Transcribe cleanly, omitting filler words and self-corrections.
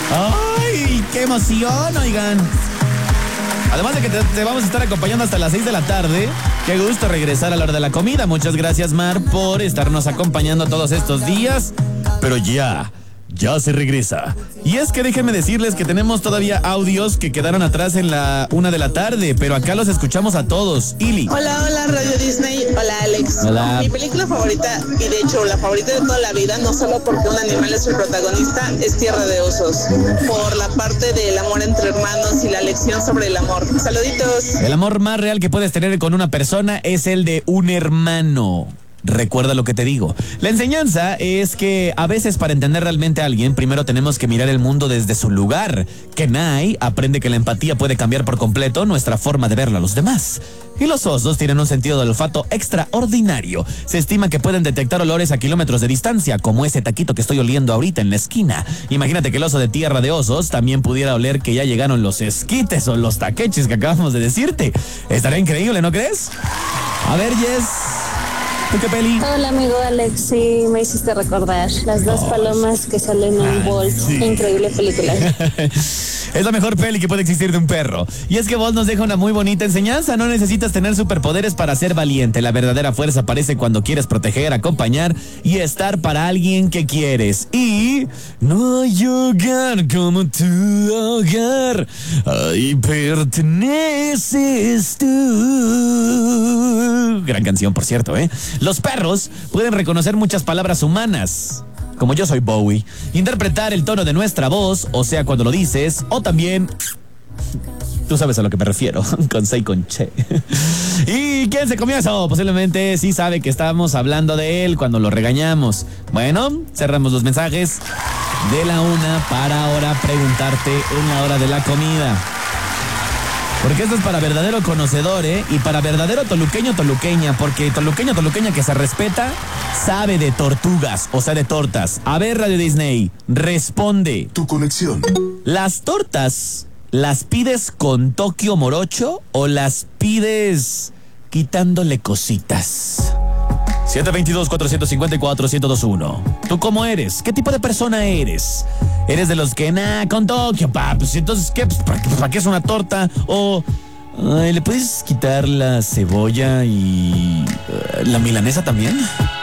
¡Ay, qué emoción, oigan! Además de que te vamos a estar acompañando hasta las 6 de la tarde. Qué gusto regresar a la hora de la comida. Muchas gracias, Mar, por estarnos acompañando todos estos días. Pero ya se regresa. Y es que déjenme decirles que tenemos todavía audios que quedaron atrás en la 1 de la tarde, pero acá los escuchamos a todos. Ili. Hola, Radio Disney. Hola, Alex. Hola. Mi película favorita, y de hecho la favorita de toda la vida, no solo porque un animal es el protagonista, es Tierra de Osos. Por la parte del amor entre hermanos y la lección sobre el amor. Saluditos. El amor más real que puedes tener con una persona es el de un hermano. Recuerda lo que te digo. La enseñanza es que a veces para entender realmente a alguien, primero tenemos que mirar el mundo desde su lugar. Kenai aprende que la empatía puede cambiar por completo nuestra forma de verlo a los demás. Y los osos tienen un sentido del olfato extraordinario. Se estima que pueden detectar olores a kilómetros de distancia, como ese taquito que estoy oliendo ahorita en la esquina. Imagínate que el oso de Tierra de Osos también pudiera oler que ya llegaron los esquites o los taqueches que acabamos de decirte. Estaría increíble, ¿no crees? A ver, Jess, ¿tú qué peli? Hola, amigo Alex, sí, me hiciste recordar las dos palomas que salen en un Bolt. Sí. Increíble película. Es la mejor peli que puede existir de un perro. Y es que Bolt nos deja una muy bonita enseñanza. No necesitas tener superpoderes para ser valiente. La verdadera fuerza aparece cuando quieres proteger, acompañar y estar para alguien que quieres. Y no hay hogar como tu hogar. Ahí perteneces tú. Gran canción, por cierto, ¿eh? Los perros pueden reconocer muchas palabras humanas, como yo soy Bowie, interpretar el tono de nuestra voz, o sea, cuando lo dices, o también, tú sabes a lo que me refiero, con C y con Che. ¿Y quién se comió eso? Posiblemente sí sabe que estábamos hablando de él cuando lo regañamos. Bueno, cerramos los mensajes de la 1 para ahora preguntarte en la hora de la comida. Porque esto es para verdadero conocedor, ¿eh? Y para verdadero toluqueña, porque toluqueña que se respeta, sabe de tortugas, o sea, de tortas. A ver, Radio Disney, responde. Tu conexión. ¿Las tortas las pides con Tokio Morocho o las pides quitándole cositas? 722-454-1021. ¿Tú cómo eres? ¿Qué tipo de persona eres? ¿Eres de los que, con Tokio, pues entonces, ¿qué? ¿Para qué es una torta? O, ¿le puedes quitar la cebolla y la milanesa también?